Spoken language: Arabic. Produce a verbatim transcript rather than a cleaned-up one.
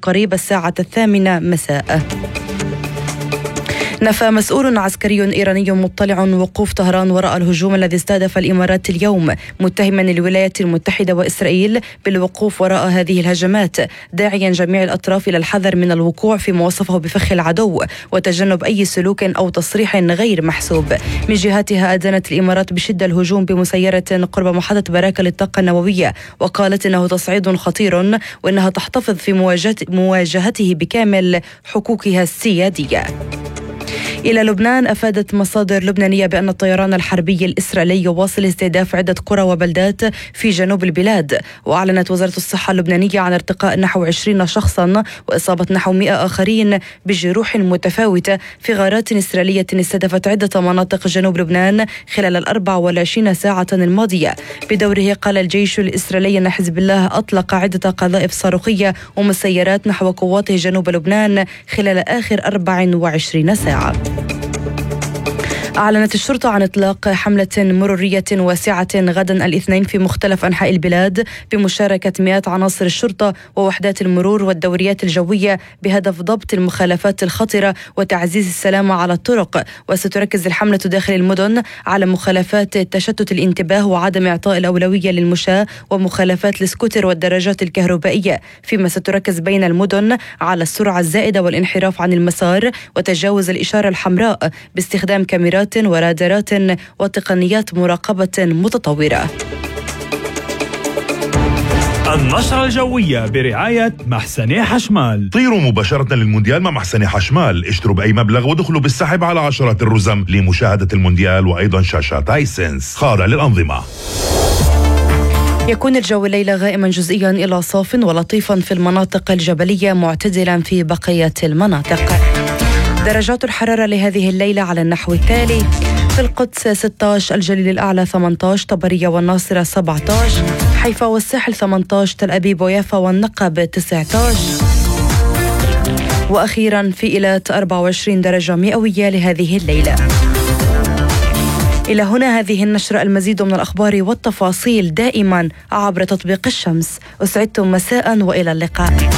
قريب الساعة الثامنة مساء. نفى مسؤول عسكري إيراني مطلع وقوف طهران وراء الهجوم الذي استهدف الإمارات اليوم، متهما الولايات المتحدة وإسرائيل بالوقوف وراء هذه الهجمات، داعيا جميع الأطراف إلى الحذر من الوقوع في ما وصفه بفخ العدو وتجنب أي سلوك أو تصريح غير محسوب. من جهتها أدانت الإمارات بشدة الهجوم بمسيرة قرب محطة براكة للطاقة النووية، وقالت إنه تصعيد خطير وإنها تحتفظ في مواجهته بكامل حقوقها السيادية. إلى لبنان، أفادت مصادر لبنانية بأن الطيران الحربي الإسرائيلي يواصل استهداف عدة قرى وبلدات في جنوب البلاد. وأعلنت وزارة الصحة اللبنانية عن ارتقاء نحو عشرين شخصا وإصابة نحو مئة آخرين بجروح متفاوتة في غارات إسرائيلية استهدفت عدة مناطق جنوب لبنان خلال الأربع والعشرين ساعة الماضية. بدوره قال الجيش الإسرائيلي أن حزب الله أطلق عدة قذائف صاروخية ومسيرات نحو قواته جنوب لبنان خلال آخر أربع وعشرين ساعة. أعلنت الشرطة عن إطلاق حملة مرورية واسعة غدا الاثنين في مختلف أنحاء البلاد بمشاركة مئات عناصر الشرطة ووحدات المرور والدوريات الجوية بهدف ضبط المخالفات الخطرة وتعزيز السلامة على الطرق. وستركز الحملة داخل المدن على مخالفات تشتت الانتباه وعدم إعطاء الأولوية للمشاة ومخالفات السكوتر والدراجات الكهربائية، فيما ستركز بين المدن على السرعة الزائدة والانحراف عن المسار وتجاوز الإشارة الحمراء باستخدام كاميرات ورادارات وتقنيات مراقبة متطورة. النشرة الجوية برعاية محسني حشمال. طيروا مباشرة للمونديال مع محسني حشمال، اشتروا بأي مبلغ ودخلوا بالسحب على عشرات الرزم لمشاهدة المونديال وأيضا شاشات هايسنس خاضع للأنظمة. يكون الجو الليلة غائما جزئيا إلى صاف ولطيفا في المناطق الجبلية، معتدلا في بقية المناطق. درجات الحرارة لهذه الليلة على النحو التالي: في القدس ستة عشر، الجليل الأعلى ثمانية عشر، طبرية والناصرة سبعة عشر، حيفا والساحل ثمانية عشر، تل أبيب ويافا والنقب تسعة عشر، وأخيرا في إيلات أربعة وعشرين درجة مئوية لهذه الليلة. إلى هنا هذه النشرة، المزيد من الأخبار والتفاصيل دائما عبر تطبيق الشمس. أسعدتم مساء وإلى اللقاء.